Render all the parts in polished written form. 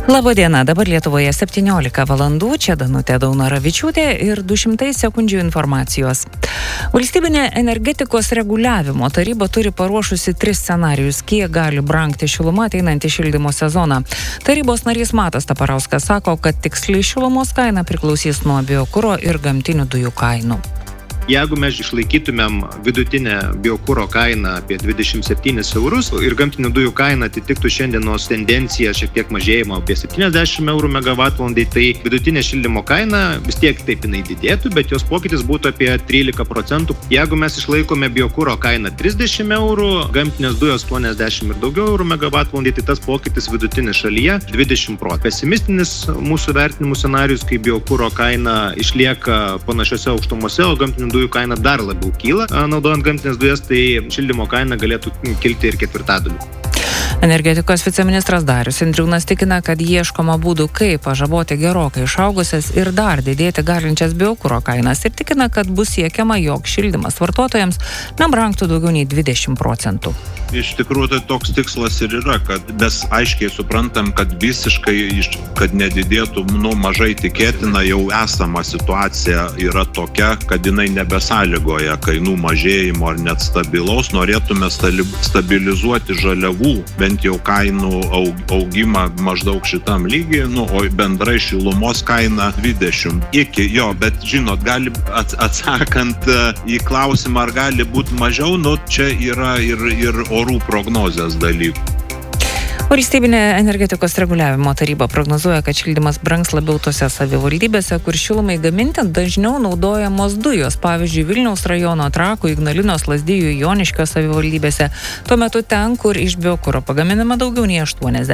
Labadiena, dabar Lietuvoje 17 valandų, čia Danutė Daunaravičiūtė ir 200 sekundžių informacijos. Valstybinė energetikos reguliavimo taryba turi paruošusi 3 scenarijus, kiek gali brangti šiluma ateinantį šildymo sezoną. Tarybos narys Matas Taparauskas sako, kad tiksli šilumos kaina priklausys nuo biokuro ir gamtinių dujų kainų. Jeigu mes išlaikytumėm vidutinę biokuro kainą apie 27 eurus ir gamtinių dujų kaina atitiktų šiandienos tendenciją šiek tiek mažėjimo apie 70 eurų megavatvalandai, tai vidutinė šildymo kaina vis tiek taip jinai didėtų, bet jos pokytis būtų apie 13%. Jeigu mes išlaikome biokuro kainą 30 eurų, gamtinės dujos 80 ir daugiau eurų megavatvalandai, tai tas pokytis vidutinis šalyje 20%. Pesimistinis mūsų vertinimų scenarijus, kai biokuro kaina išlieka panašiose aukštumose, o gamtinių dujų kaina dar labiau kyla, naudojant gamtinės dujas, tai šildymo kaina galėtų kilti ir ketvirtadaliu. Energetikos viceministras Darius Indriūnas tikina, kad ieškoma būdų, kaip pažaboti gerokai išaugusias ir dar didėti galinčias biokuro kainas ir tikina, kad bus siekiama, jog šildymas vartotojams nebrangtų daugiau nei 20%. Iš tikrųjų, tai toks tikslas ir yra, kad mes aiškiai suprantam, kad visiškai, kad nedidėtų, mažai tikėtina, jau esama situacija yra tokia, kad jinai nebesąlygoja kainų mažėjimo ar net stabilaus. Norėtume stabilizuoti žaliavų, bent jau kainų augimą maždaug šitam lygiai, o bendrai šilumos kaina 20 iki jo, bet žinot, gali atsakant į klausimą, ar gali būti mažiau, čia yra ir orų prognozės dalykų. Valstybinė energetikos reguliavimo taryba prognozuoja, kad šildymas brangs labiau tose savivaldybėse, kur šilumai gaminti dažniau naudojamos dujos, pavyzdžiui, Vilniaus rajono, Trakų, Ignalinos, Lazdijų, Joniškio savivaldybėse. Tuo metu ten, kur iš biokuro pagaminama daugiau nei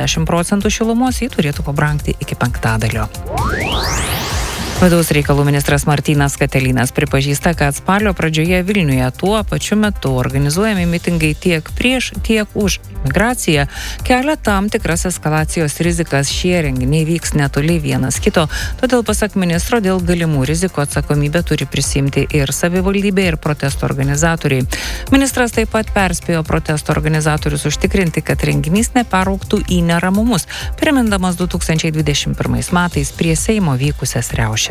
80% šilumos, jį turėtų pabrangti iki 5%. Vidaus reikalų ministras Martynas Katelinas pripažįsta, kad spalio pradžioje Vilniuje tuo pačiu metu organizuojami mitingai tiek prieš, tiek už migraciją kelia tam tikras eskalacijos rizikas. Šie renginiai vyks netoli vienas kito, todėl pasak ministro dėl galimų rizikų atsakomybę turi prisimti ir savivaldybė, ir protesto organizatoriai. Ministras taip pat perspėjo protesto organizatorius užtikrinti, kad renginys neperaugtų į neramumus, primindamas 2021 metais prie Seimo vykusias riaušes.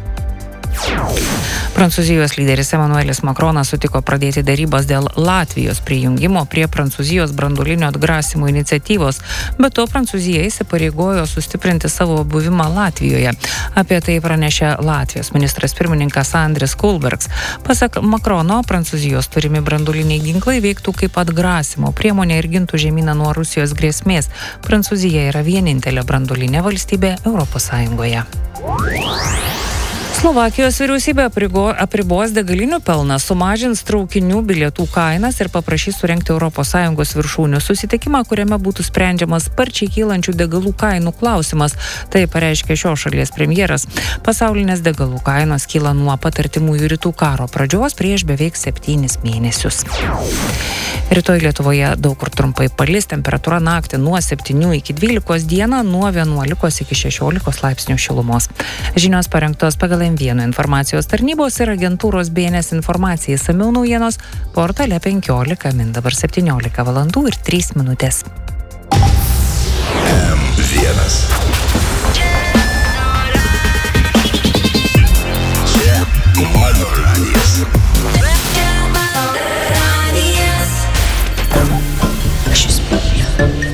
Prancūzijos lyderis Emmanuelis Macronas sutiko pradėti derybas dėl Latvijos prijungimo prie Prancūzijos branduolinio atgrasymo iniciatyvos, bet to Prancūzija įsipareigojo sustiprinti savo buvimą Latvijoje. Apie tai pranešė Latvijos ministras pirmininkas Andris Kulbergs. Pasak Macrono, Prancūzijos turimi branduoliniai ginklai veiktų kaip atgrasymo priemonė ir gintų žemyną nuo Rusijos grėsmės. Prancūzija yra vienintelė branduolinė valstybė Europos Sąjungoje. Slovakijos vyriausybė apribos degalinių pelną, sumažins traukinių bilietų kainas ir paprašys surengti ES viršūnių susitikimą, kuriame būtų sprendžiamas sparčiai kylančių degalų kainų klausimas. Tai pareiškė šios šalies premjeras. Pasaulinės degalų kainos kyla nuo pat artimųjų rytų karo pradžios prieš beveik 7 mėnesius. Rytoj Lietuvoje daug kur trumpai palis, temperatūra naktį nuo 7 iki 12, dieną nuo 11 iki 16 laipsnių šilumos. Žinios parengtos pagal M1 informacijos tarnybos ir agentūros BNS informacija. Išsamiau naujienos portale 15, min dabar 17 valandų ir 3 minutės. M1. Čia mano radijas.